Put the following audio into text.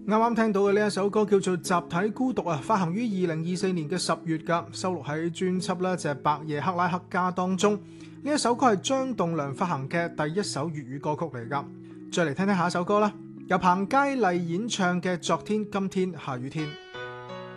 啱啱聽到嘅呢一首歌叫做《集體孤獨》啊，發行於2024年嘅10月㗎，收錄喺專輯咧就係《白夜克拉克家》當中。呢一首歌係張棟樑發行嘅第一首粵語歌曲嚟㗎。再嚟聽聽下一首歌啦，由彭佳麗演唱嘅《昨天、今天、下雨天》。